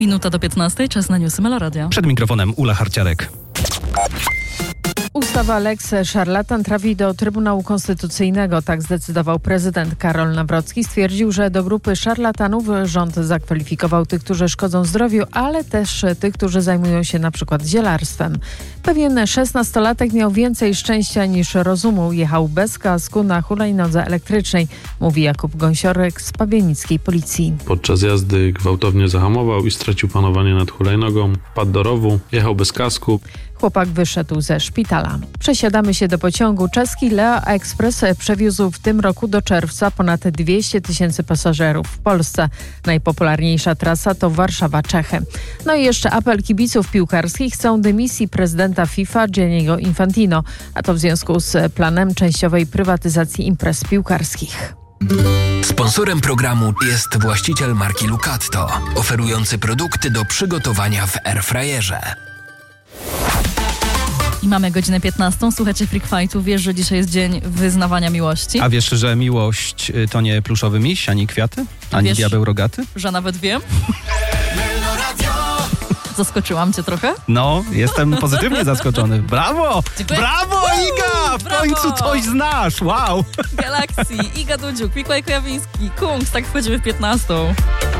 Minuta do 15, czas na newsy Meloradia. Przed mikrofonem Ula Harciarek. Ustawa Lex Szarlatan trafi do Trybunału Konstytucyjnego. Tak zdecydował prezydent Karol Nawrocki. Stwierdził, że do grupy szarlatanów rząd zakwalifikował tych, którzy szkodzą zdrowiu, ale też tych, którzy zajmują się na przykład zielarstwem. Pewien 16-latek miał więcej szczęścia niż rozumu. Jechał bez kasku na hulajnodze elektrycznej, mówi Jakub Gąsiorek z pabianickiej policji. Podczas jazdy gwałtownie zahamował i stracił panowanie nad hulajnogą. Wpadł do rowu, jechał bez kasku. Chłopak wyszedł ze szpitala. Przesiadamy się do pociągu. Czeski Leo Express przewiózł w tym roku do czerwca ponad 200 000 pasażerów w Polsce. Najpopularniejsza trasa to Warszawa-Czechy. No i jeszcze apel kibiców piłkarskich. Chcą dymisji prezydenta FIFA Gianniego Infantino, a to w związku z planem częściowej prywatyzacji imprez piłkarskich. Sponsorem programu jest właściciel marki Lucatto, oferujący produkty do przygotowania w airfryerze. I mamy godzinę 15. Słuchacie Freak Fightu. Wiesz, że dzisiaj jest dzień wyznawania miłości? A wiesz, że miłość to nie pluszowy miś, ani kwiaty, ani Wiesz, diabeł rogaty? Że nawet wiem. Zaskoczyłam cię trochę? No, jestem pozytywnie zaskoczony. Brawo! Dziękuję. Brawo, Iga! W końcu coś znasz, wow! Galaxy, Iga Dudziuk, Mikołaj Kojawiński, Kungs, tak wchodzimy w 15.